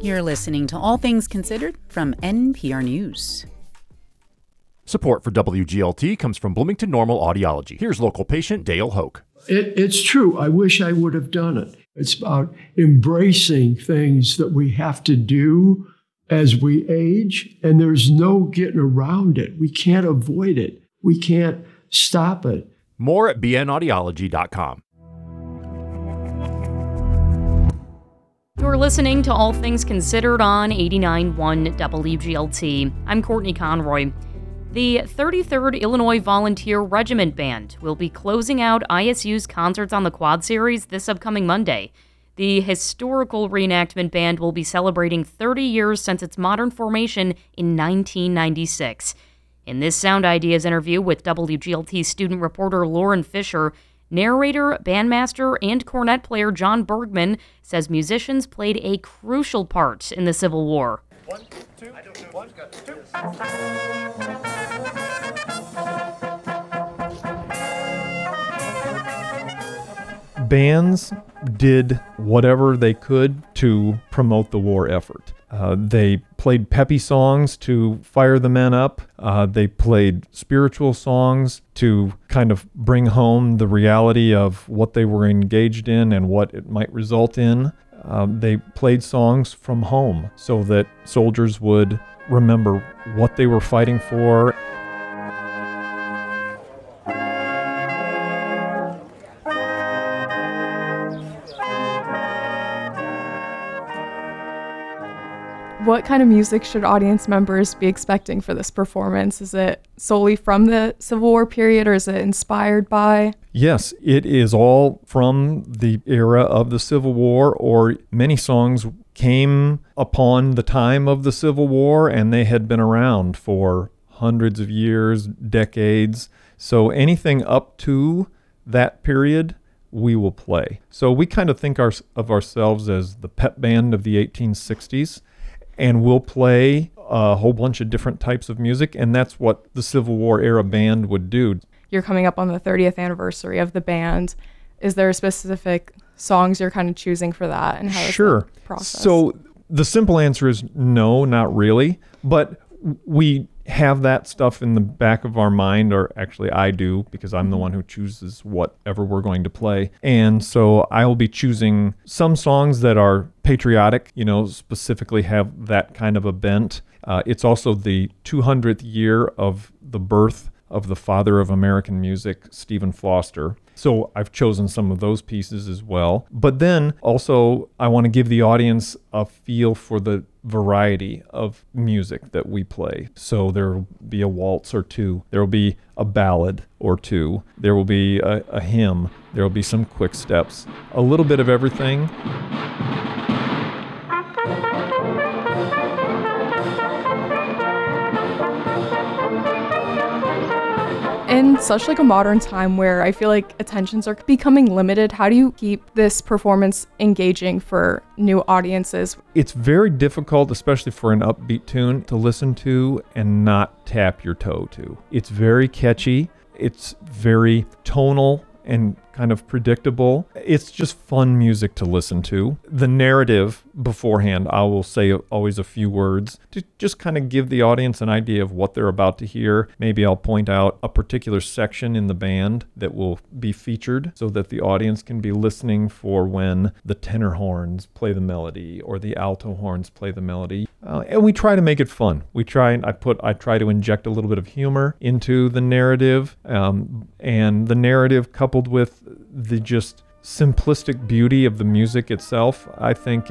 You're listening to All Things Considered from NPR News. Support for WGLT comes from Bloomington Normal Audiology. Here's local patient Dale Hoke. It's true. I wish I would have done it. It's about embracing things that we have to do as we age, and there's no getting around it. We can't avoid it. We can't stop it. More at bnaudiology.com. You're listening to All Things Considered on 89.1 WGLT. I'm Courtney Conroy. The 33rd Illinois Volunteer Regiment Band will be closing out ISU's Concerts on the Quad series this upcoming Monday. The historical reenactment band will be celebrating 30 years since its modern formation in 1996. In this Sound Ideas interview with WGLT student reporter Lauren Fisher, narrator, bandmaster, and cornet player John Bergman says musicians played a crucial part in the Civil War. 1, 2, 1, 2. Bands did whatever they could to promote the war effort. They played peppy songs to fire the men up. They played spiritual songs to kind of bring home the reality of what they were engaged in and what it might result in. They played songs from home so that soldiers would remember what they were fighting for. What kind of music should audience members be expecting for this performance? Is it solely from the Civil War period, or is it inspired by? Yes, it is all from the era of the Civil War, or many songs came upon the time of the Civil War, and they had been around for hundreds of years, decades. So anything up to that period, we will play. So we kind of think of ourselves as the pep band of the 1860s. And we'll play a whole bunch of different types of music, and that's what the Civil War era band would do. You're coming up on the 30th anniversary of the band. Is there specific songs you're kind of choosing for that, and how is the process? So the simple answer is no, not really. But we have that stuff in the back of our mind, or actually I do, because I'm the one who chooses whatever we're going to play. And so I will be choosing some songs that are patriotic, specifically have that kind of a bent. It's also the 200th year of the birth of the father of American music, Stephen Foster. So I've chosen some of those pieces as well. But then also I want to give the audience a feel for the variety of music that we play. So there will be a waltz or two. There will be a ballad or two. There will be a hymn. There will be some quick steps. A little bit of everything. In such like a modern time where I feel like attentions are becoming limited, how do you keep this performance engaging for new audiences? It's very difficult, especially for an upbeat tune, to listen to and not tap your toe to. It's very catchy. It's very tonal and kind of predictable. It's just fun music to listen to. The narrative beforehand, I will say always a few words to just kind of give the audience an idea of what they're about to hear. Maybe I'll point out a particular section in the band that will be featured so that the audience can be listening for when the tenor horns play the melody or the alto horns play the melody. And we try to make it fun. I try to inject a little bit of humor into the narrative, and the narrative coupled with the just simplistic beauty of the music itself, I think